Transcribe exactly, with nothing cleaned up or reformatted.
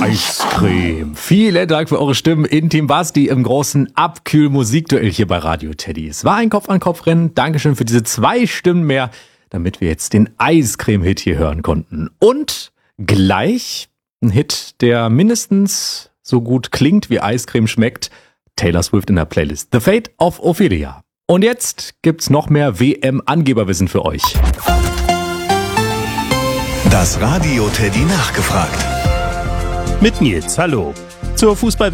Eiscreme. Vielen Dank für eure Stimmen in Team Basti im großen Abkühl-Musikduell hier bei Radio Teddy. Es war ein Kopf-an-Kopf-Rennen. Dankeschön für diese zwei Stimmen mehr, damit wir jetzt den Eiscreme-Hit hier hören konnten. Und gleich ein Hit, der mindestens so gut klingt, wie Eiscreme schmeckt. Taylor Swift in der Playlist. The Fate of Ophelia. Und jetzt gibt's noch mehr W M-Angeberwissen für euch. Das Radio Teddy nachgefragt. Mit Nils, hallo. Zur Fußball